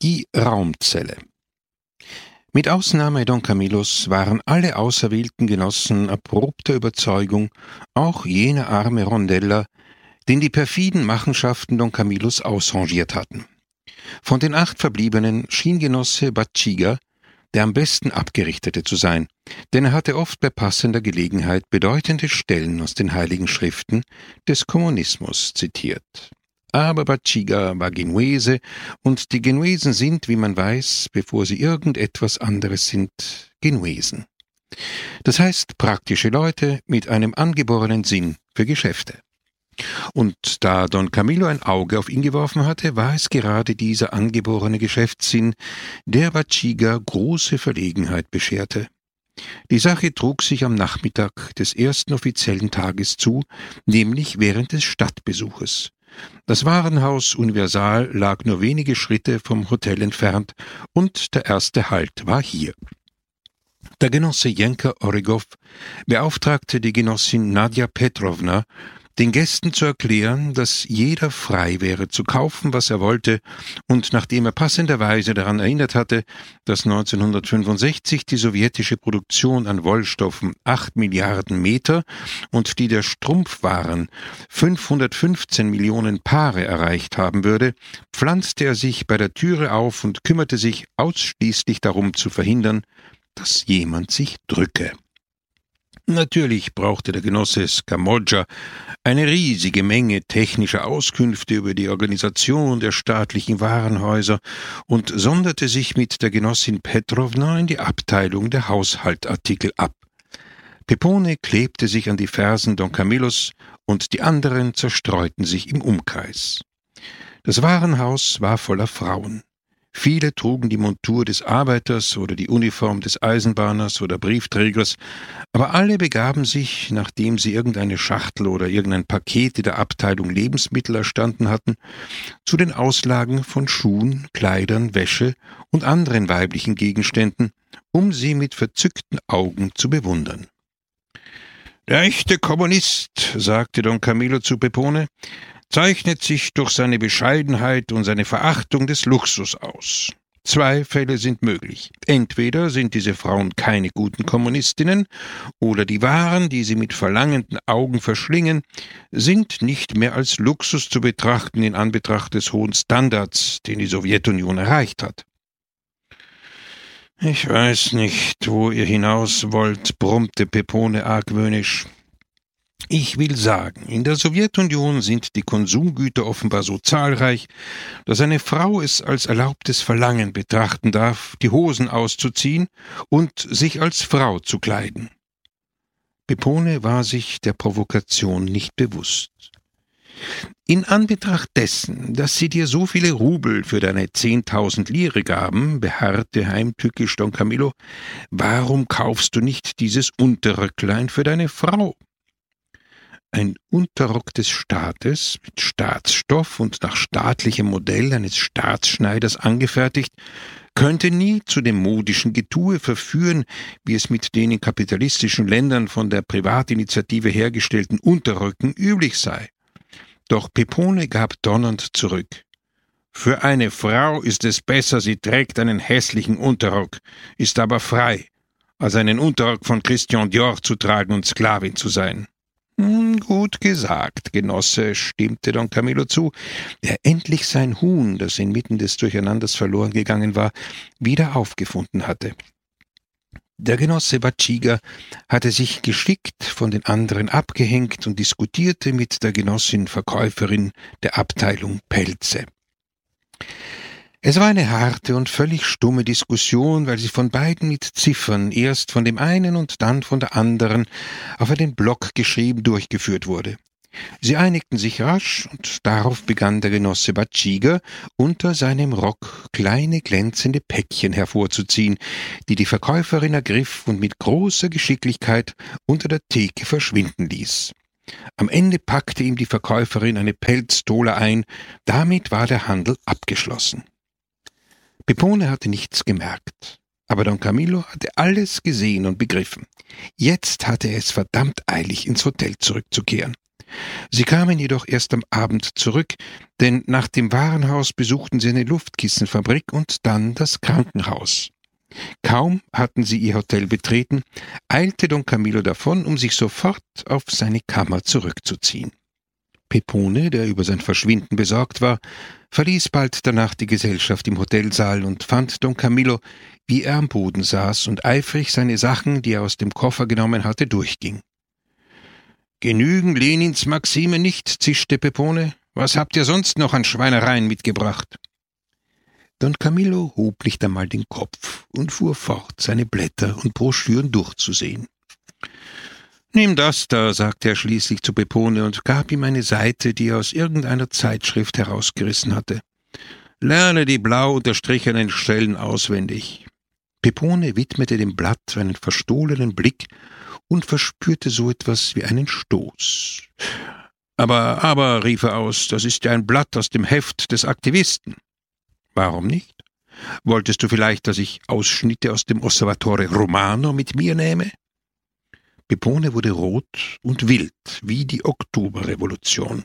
Die Raumzelle. Mit Ausnahme Don Camillos waren alle auserwählten Genossen erprobter Überzeugung, auch jener arme Rondeller, den die perfiden Machenschaften Don Camillos ausrangiert hatten. Von den 8 Verbliebenen schien Genosse Bachiga der am besten abgerichtete zu sein, denn er hatte oft bei passender Gelegenheit bedeutende Stellen aus den Heiligen Schriften des Kommunismus zitiert. Aber Bachiga war Genuese, und die Genuesen sind, wie man weiß, bevor sie irgendetwas anderes sind, Genuesen. Das heißt praktische Leute mit einem angeborenen Sinn für Geschäfte. Und da Don Camillo ein Auge auf ihn geworfen hatte, war es gerade dieser angeborene Geschäftssinn, der Bachiga große Verlegenheit bescherte. Die Sache trug sich am Nachmittag des ersten offiziellen Tages zu, nämlich während des Stadtbesuches. Das Warenhaus Universal lag nur wenige Schritte vom Hotel entfernt, und der erste Halt war hier. Der Genosse Jenka Origow beauftragte die Genossin Nadja Petrovna, den Gästen zu erklären, dass jeder frei wäre zu kaufen, was er wollte, und nachdem er passenderweise daran erinnert hatte, dass 1965 die sowjetische Produktion an Wollstoffen 8 Milliarden Meter und die der Strumpfwaren 515 Millionen Paare erreicht haben würde, pflanzte er sich bei der Türe auf und kümmerte sich ausschließlich darum zu verhindern, dass jemand sich drücke. Natürlich brauchte der Genosse Scamoggia eine riesige Menge technischer Auskünfte über die Organisation der staatlichen Warenhäuser und sonderte sich mit der Genossin Petrovna in die Abteilung der Haushaltartikel ab. Pepone klebte sich an die Fersen Don Camillos, und die anderen zerstreuten sich im Umkreis. Das Warenhaus war voller Frauen. Viele trugen die Montur des Arbeiters oder die Uniform des Eisenbahners oder Briefträgers, aber alle begaben sich, nachdem sie irgendeine Schachtel oder irgendein Paket in der Abteilung Lebensmittel erstanden hatten, zu den Auslagen von Schuhen, Kleidern, Wäsche und anderen weiblichen Gegenständen, um sie mit verzückten Augen zu bewundern. »Der echte Kommunist«, sagte Don Camillo zu Pepone, »zeichnet sich durch seine Bescheidenheit und seine Verachtung des Luxus aus. 2 Fälle sind möglich. Entweder sind diese Frauen keine guten Kommunistinnen, oder die Waren, die sie mit verlangenden Augen verschlingen, sind nicht mehr als Luxus zu betrachten in Anbetracht des hohen Standards, den die Sowjetunion erreicht hat.« »Ich weiß nicht, wo ihr hinaus wollt«, brummte Pepone argwöhnisch. »Ich will sagen, in der Sowjetunion sind die Konsumgüter offenbar so zahlreich, dass eine Frau es als erlaubtes Verlangen betrachten darf, die Hosen auszuziehen und sich als Frau zu kleiden.« Pepone war sich der Provokation nicht bewusst. »In Anbetracht dessen, dass sie dir so viele Rubel für deine 10.000 Lire gaben«, beharrte heimtückisch Don Camillo, »warum kaufst du nicht dieses Unterröcklein für deine Frau?« Ein Unterrock des Staates, mit Staatsstoff und nach staatlichem Modell eines Staatsschneiders angefertigt, könnte nie zu dem modischen Getue verführen, wie es mit den in kapitalistischen Ländern von der Privatinitiative hergestellten Unterröcken üblich sei. Doch Pepone gab donnernd zurück. »Für eine Frau ist es besser, sie trägt einen hässlichen Unterrock, ist aber frei, als einen Unterrock von Christian Dior zu tragen und Sklavin zu sein.« »Gut gesagt, Genosse«, stimmte Don Camillo zu, der endlich sein Huhn, das inmitten des Durcheinanders verloren gegangen war, wieder aufgefunden hatte. Der Genosse Bachiga hatte sich geschickt von den anderen abgehängt und diskutierte mit der Genossin Verkäuferin der Abteilung Pelze. Es war eine harte und völlig stumme Diskussion, weil sie von beiden mit Ziffern, erst von dem einen und dann von der anderen, auf einen Block geschrieben durchgeführt wurde. Sie einigten sich rasch, und darauf begann der Genosse Bachiga, unter seinem Rock kleine glänzende Päckchen hervorzuziehen, die die Verkäuferin ergriff und mit großer Geschicklichkeit unter der Theke verschwinden ließ. Am Ende packte ihm die Verkäuferin eine Pelzdola ein, damit war der Handel abgeschlossen. Pepone hatte nichts gemerkt, aber Don Camillo hatte alles gesehen und begriffen. Jetzt hatte er es verdammt eilig, ins Hotel zurückzukehren. Sie kamen jedoch erst am Abend zurück, denn nach dem Warenhaus besuchten sie eine Luftkissenfabrik und dann das Krankenhaus. Kaum hatten sie ihr Hotel betreten, eilte Don Camillo davon, um sich sofort auf seine Kammer zurückzuziehen. Pepone, der über sein Verschwinden besorgt war, verließ bald danach die Gesellschaft im Hotelsaal und fand Don Camillo, wie er am Boden saß und eifrig seine Sachen, die er aus dem Koffer genommen hatte, durchging. »Genügen Lenins Maxime nicht«, zischte Pepone. »Was habt ihr sonst noch an Schweinereien mitgebracht?« Don Camillo hob nicht einmal den Kopf und fuhr fort, seine Blätter und Broschüren durchzusehen. »Nimm das da«, sagte er schließlich zu Pepone und gab ihm eine Seite, die er aus irgendeiner Zeitschrift herausgerissen hatte. »Lerne die blau unterstrichenen Stellen auswendig.« Pepone widmete dem Blatt einen verstohlenen Blick und verspürte so etwas wie einen Stoß. Aber, rief er aus, das ist ja ein Blatt aus dem Heft des Aktivisten.« »Warum nicht? Wolltest du vielleicht, dass ich Ausschnitte aus dem Osservatore Romano mit mir nehme?« Pepone wurde rot und wild, wie die Oktoberrevolution.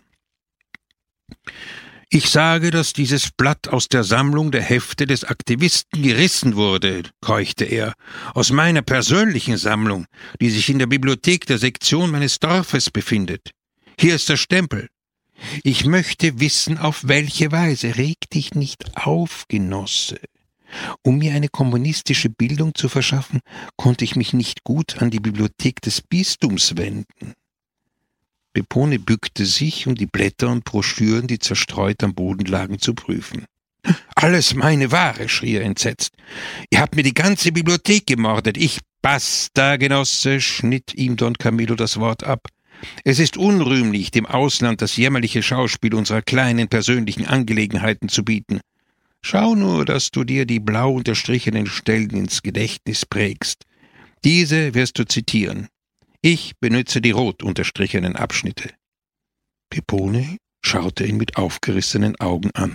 »Ich sage, dass dieses Blatt aus der Sammlung der Hefte des Aktivisten gerissen wurde«, keuchte er, »aus meiner persönlichen Sammlung, die sich in der Bibliothek der Sektion meines Dorfes befindet. Hier ist der Stempel. Ich möchte wissen, auf welche Weise. Reg dich nicht auf, Genosse. Um mir eine kommunistische Bildung zu verschaffen, konnte ich mich nicht gut an die Bibliothek des Bistums wenden.« Pepone bückte sich, um die Blätter und Broschüren, die zerstreut am Boden lagen, zu prüfen. »Alles meine Ware«, schrie er entsetzt. »Ihr habt mir die ganze Bibliothek gemordet. »Basta, Genosse«, schnitt ihm Don Camillo das Wort ab. »Es ist unrühmlich, dem Ausland das jämmerliche Schauspiel unserer kleinen persönlichen Angelegenheiten zu bieten. Schau nur, dass du dir die blau unterstrichenen Stellen ins Gedächtnis prägst. Diese wirst du zitieren. Ich benütze die rot unterstrichenen Abschnitte.« Pepone schaute ihn mit aufgerissenen Augen an.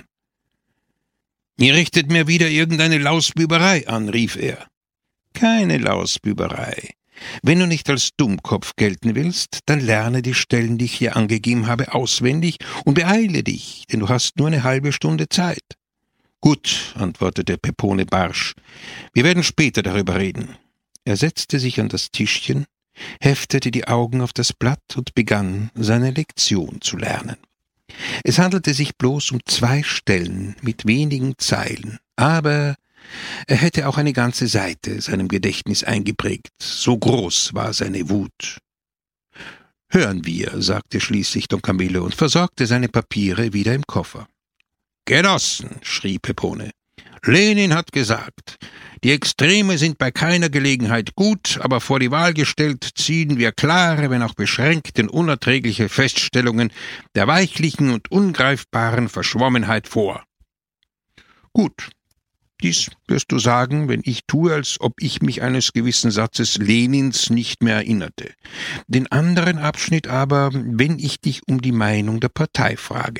»Ihr richtet mir wieder irgendeine Lausbüberei an«, rief er. »Keine Lausbüberei. Wenn du nicht als Dummkopf gelten willst, dann lerne die Stellen, die ich hier angegeben habe, auswendig und beeile dich, denn du hast nur eine halbe Stunde Zeit.« »Gut«, antwortete Pepone barsch, »wir werden später darüber reden.« Er setzte sich an das Tischchen, heftete die Augen auf das Blatt und begann, seine Lektion zu lernen. Es handelte sich bloß um 2 Stellen mit wenigen Zeilen, aber er hätte auch eine ganze Seite seinem Gedächtnis eingeprägt, so groß war seine Wut. »Hören wir«, sagte schließlich Don Camillo und versorgte seine Papiere wieder im Koffer. »Genossen«, schrie Pepone, »Lenin hat gesagt, die Extreme sind bei keiner Gelegenheit gut, aber vor die Wahl gestellt ziehen wir klare, wenn auch beschränkte und unerträgliche Feststellungen der weichlichen und ungreifbaren Verschwommenheit vor.« »Gut, dies wirst du sagen, wenn ich tue, als ob ich mich eines gewissen Satzes Lenins nicht mehr erinnerte. Den anderen Abschnitt aber, wenn ich dich um die Meinung der Partei frage.«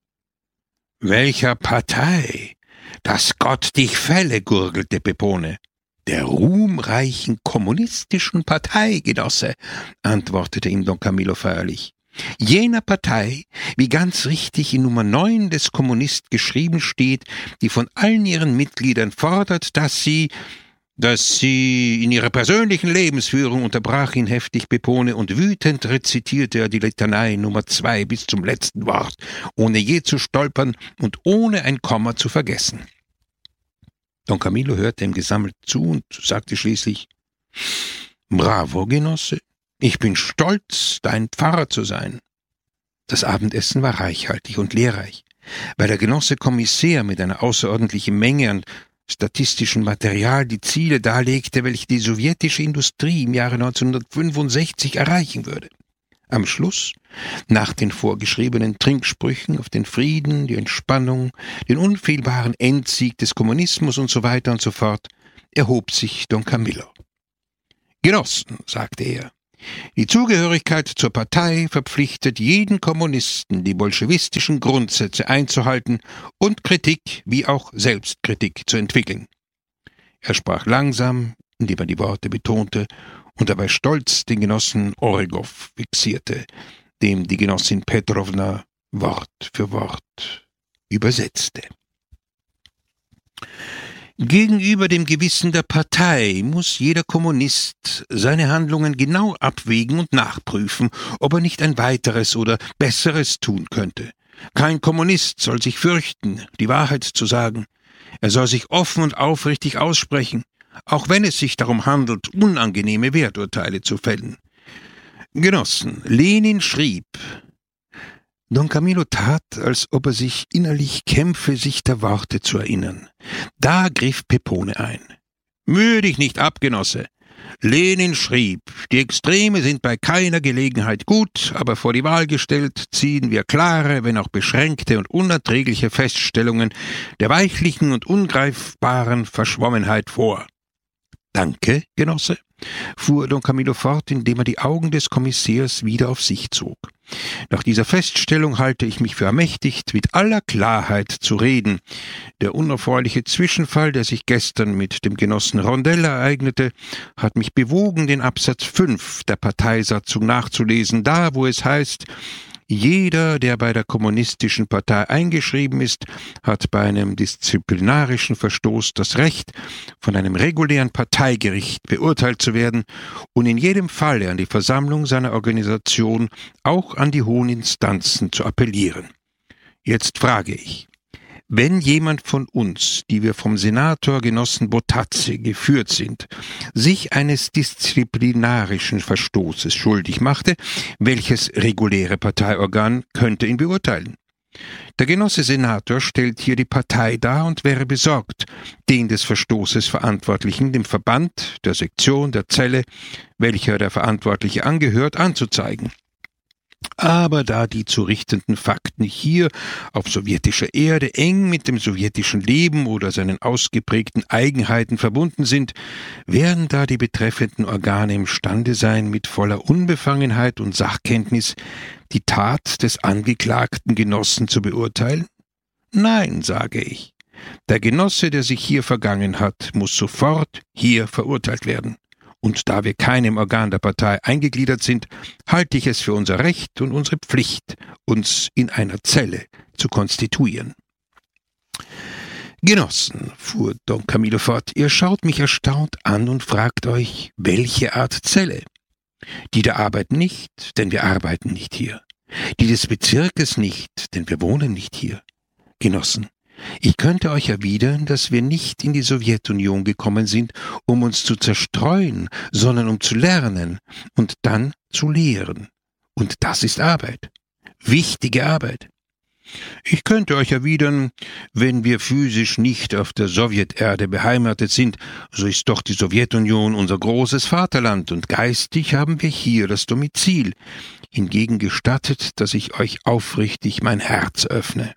»Welcher Partei? Dass Gott dich fälle«, gurgelte Pepone. »Der ruhmreichen kommunistischen Partei, Genosse«, antwortete ihm Don Camillo feierlich. »Jener Partei, wie ganz richtig in Nummer 9 des Kommunist geschrieben steht, die von allen ihren Mitgliedern fordert, dass sie in ihrer persönlichen Lebensführung«, unterbrach ihn heftig Pepone, und wütend rezitierte er die Litanei Nummer 2 bis zum letzten Wort, ohne je zu stolpern und ohne ein Komma zu vergessen. Don Camillo hörte ihm gesammelt zu und sagte schließlich: »Bravo, Genosse, ich bin stolz, dein Pfarrer zu sein.« Das Abendessen war reichhaltig und lehrreich, weil der Genosse Kommissär mit einer außerordentlichen Menge an statistischem Material die Ziele darlegte, welche die sowjetische Industrie im Jahre 1965 erreichen würde. Am Schluss, nach den vorgeschriebenen Trinksprüchen auf den Frieden, die Entspannung, den unfehlbaren Endsieg des Kommunismus und so weiter und so fort, erhob sich Don Camillo. »Genossen«, sagte er, »die Zugehörigkeit zur Partei verpflichtet jeden Kommunisten, die bolschewistischen Grundsätze einzuhalten und Kritik wie auch Selbstkritik zu entwickeln.« Er sprach langsam, indem er die Worte betonte und dabei stolz den Genossen Oregow fixierte, dem die Genossin Petrowna Wort für Wort übersetzte. Gegenüber dem Gewissen der Partei muss jeder Kommunist seine Handlungen genau abwägen und nachprüfen, ob er nicht ein weiteres oder besseres tun könnte. Kein Kommunist soll sich fürchten, die Wahrheit zu sagen. Er soll sich offen und aufrichtig aussprechen, auch wenn es sich darum handelt, unangenehme Werturteile zu fällen. Genossen, Lenin schrieb: Don Camillo tat, als ob er sich innerlich kämpfe, sich der Worte zu erinnern. Da griff Pepone ein. »Mühe dich nicht ab, Genosse. Lenin schrieb, die Extreme sind bei keiner Gelegenheit gut, aber vor die Wahl gestellt ziehen wir klare, wenn auch beschränkte und unerträgliche Feststellungen der weichlichen und ungreifbaren Verschwommenheit vor.« »Danke, Genosse«, fuhr Don Camillo fort, indem er die Augen des Kommissärs wieder auf sich zog. »Nach dieser Feststellung halte ich mich für ermächtigt, mit aller Klarheit zu reden. Der unerfreuliche Zwischenfall, der sich gestern mit dem Genossen Rondel ereignete, hat mich bewogen, den Absatz 5 der Parteisatzung nachzulesen, da, wo es heißt: Jeder, der bei der Kommunistischen Partei eingeschrieben ist, hat bei einem disziplinarischen Verstoß das Recht, von einem regulären Parteigericht beurteilt zu werden und in jedem Falle an die Versammlung seiner Organisation, auch an die hohen Instanzen, zu appellieren. Jetzt frage ich: Wenn jemand von uns, die wir vom Senator Genossen Botazzi geführt sind, sich eines disziplinarischen Verstoßes schuldig machte, welches reguläre Parteiorgan könnte ihn beurteilen? Der Genosse Senator stellt hier die Partei dar und wäre besorgt, den des Verstoßes Verantwortlichen dem Verband, der Sektion, der Zelle, welcher der Verantwortliche angehört, anzuzeigen. Aber da die zu richtenden Fakten hier auf sowjetischer Erde eng mit dem sowjetischen Leben oder seinen ausgeprägten Eigenheiten verbunden sind, werden da die betreffenden Organe imstande sein, mit voller Unbefangenheit und Sachkenntnis die Tat des angeklagten Genossen zu beurteilen? Nein, sage ich. Der Genosse, der sich hier vergangen hat, muss sofort hier verurteilt werden. Und da wir keinem Organ der Partei eingegliedert sind, halte ich es für unser Recht und unsere Pflicht, uns in einer Zelle zu konstituieren. »Genossen«, fuhr Don Camillo fort, »ihr schaut mich erstaunt an und fragt euch, welche Art Zelle? Die der Arbeit nicht, denn wir arbeiten nicht hier. Die des Bezirkes nicht, denn wir wohnen nicht hier. Genossen, ich könnte euch erwidern, dass wir nicht in die Sowjetunion gekommen sind, um uns zu zerstreuen, sondern um zu lernen und dann zu lehren. Und das ist Arbeit. Wichtige Arbeit. Ich könnte euch erwidern, wenn wir physisch nicht auf der Sowjeterde beheimatet sind, so ist doch die Sowjetunion unser großes Vaterland und geistig haben wir hier das Domizil. Hingegen gestattet, dass ich euch aufrichtig mein Herz öffne.«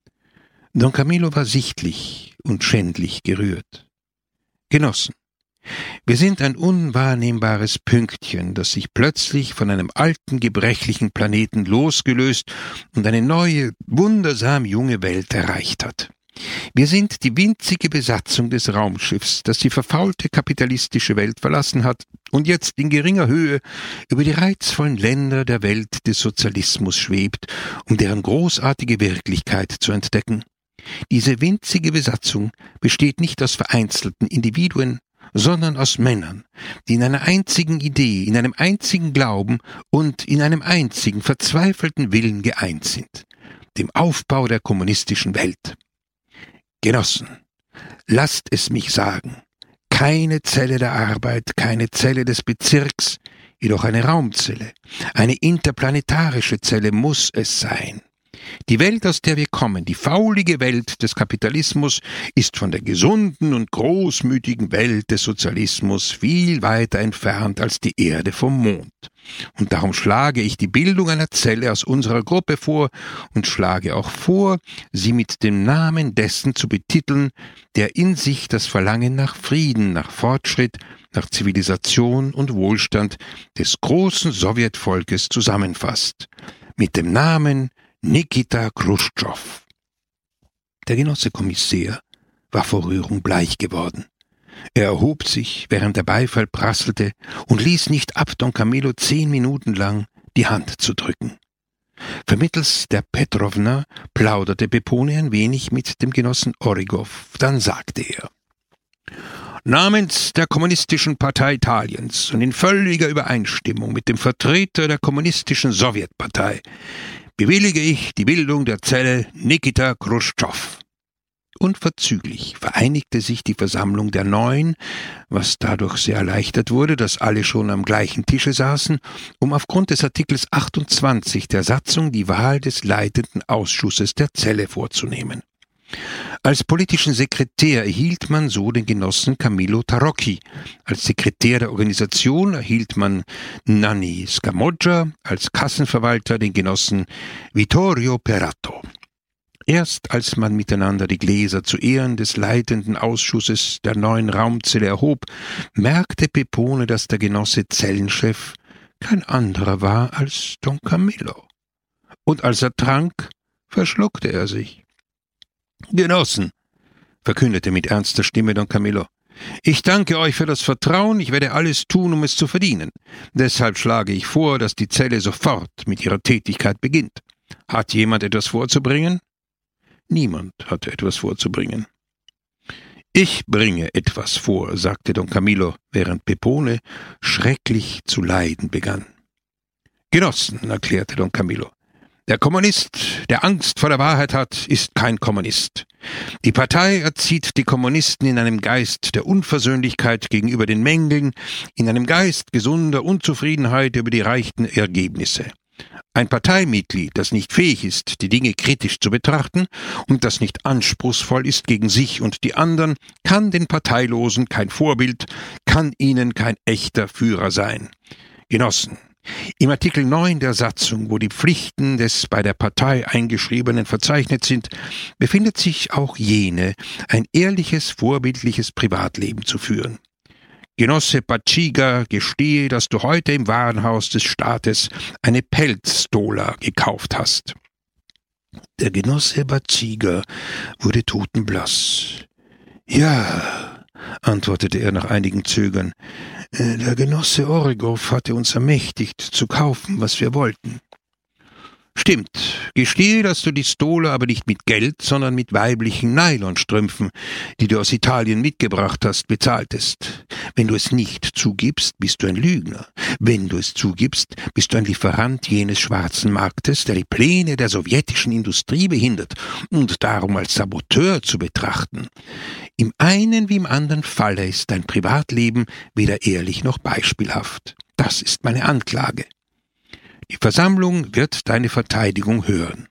Don Camillo war sichtlich und schändlich gerührt. »Genossen, wir sind ein unwahrnehmbares Pünktchen, das sich plötzlich von einem alten, gebrechlichen Planeten losgelöst und eine neue, wundersam junge Welt erreicht hat. Wir sind die winzige Besatzung des Raumschiffs, das die verfaulte kapitalistische Welt verlassen hat und jetzt in geringer Höhe über die reizvollen Länder der Welt des Sozialismus schwebt, um deren großartige Wirklichkeit zu entdecken. Diese winzige Besatzung besteht nicht aus vereinzelten Individuen, sondern aus Männern, die in einer einzigen Idee, in einem einzigen Glauben und in einem einzigen verzweifelten Willen geeint sind, dem Aufbau der kommunistischen Welt. Genossen, lasst es mich sagen, keine Zelle der Arbeit, keine Zelle des Bezirks, jedoch eine Raumzelle, eine interplanetarische Zelle muss es sein. Die Welt, aus der wir kommen, die faulige Welt des Kapitalismus, ist von der gesunden und großmütigen Welt des Sozialismus viel weiter entfernt als die Erde vom Mond. Und darum schlage ich die Bildung einer Zelle aus unserer Gruppe vor und schlage auch vor, sie mit dem Namen dessen zu betiteln, der in sich das Verlangen nach Frieden, nach Fortschritt, nach Zivilisation und Wohlstand des großen Sowjetvolkes zusammenfasst, mit dem Namen Nikita Chruschtschow. Der Genosse Kommissär war vor Rührung bleich geworden. Er erhob sich, während der Beifall prasselte, und ließ nicht ab, Don Camillo 10 Minuten lang die Hand zu drücken. Vermittels der Petrovna plauderte Pepone ein wenig mit dem Genossen Origow. Dann sagte er: Namens der Kommunistischen Partei Italiens und in völliger Übereinstimmung mit dem Vertreter der Kommunistischen Sowjetpartei bewillige ich die Bildung der Zelle Nikita Chruschtschow. Unverzüglich vereinigte sich die Versammlung der Neuen, was dadurch sehr erleichtert wurde, dass alle schon am gleichen Tische saßen, um aufgrund des Artikels 28 der Satzung die Wahl des leitenden Ausschusses der Zelle vorzunehmen. Als politischen Sekretär erhielt man so den Genossen Camillo Tarocchi, als Sekretär der Organisation erhielt man Nanni Scamoggia, als Kassenverwalter den Genossen Vittorio Peratto. Erst als man miteinander die Gläser zu Ehren des leitenden Ausschusses der neuen Raumzelle erhob, merkte Pepone, dass der Genosse Zellenchef kein anderer war als Don Camillo. Und als er trank, verschluckte er sich. »Genossen«, verkündete mit ernster Stimme Don Camillo, »ich danke euch für das Vertrauen, ich werde alles tun, um es zu verdienen. Deshalb schlage ich vor, dass die Zelle sofort mit ihrer Tätigkeit beginnt. Hat jemand etwas vorzubringen?« Niemand hatte etwas vorzubringen. »Ich bringe etwas vor«, sagte Don Camillo, während Pepone schrecklich zu leiden begann. »Genossen«, erklärte Don Camillo, »der Kommunist, der Angst vor der Wahrheit hat, ist kein Kommunist. Die Partei erzieht die Kommunisten in einem Geist der Unversöhnlichkeit gegenüber den Mängeln, in einem Geist gesunder Unzufriedenheit über die erreichten Ergebnisse. Ein Parteimitglied, das nicht fähig ist, die Dinge kritisch zu betrachten und das nicht anspruchsvoll ist gegen sich und die anderen, kann den Parteilosen kein Vorbild, kann ihnen kein echter Führer sein. Genossen, im Artikel 9 der Satzung, wo die Pflichten des bei der Partei Eingeschriebenen verzeichnet sind, befindet sich auch jene, ein ehrliches, vorbildliches Privatleben zu führen. Genosse Baciga, gestehe, dass du heute im Warenhaus des Staates eine Pelzstola gekauft hast.« Der Genosse Baciga wurde totenblass. »Ja«, antwortete er nach einigem Zögern, »der Genosse Origow hatte uns ermächtigt, zu kaufen, was wir wollten.« »Stimmt. Gestehe, dass du die Stola aber nicht mit Geld, sondern mit weiblichen Nylonstrümpfen, die du aus Italien mitgebracht hast, bezahltest. Wenn du es nicht zugibst, bist du ein Lügner. Wenn du es zugibst, bist du ein Lieferant jenes schwarzen Marktes, der die Pläne der sowjetischen Industrie behindert und darum als Saboteur zu betrachten. Im einen wie im anderen Falle ist dein Privatleben weder ehrlich noch beispielhaft. Das ist meine Anklage. Die Versammlung wird deine Verteidigung hören.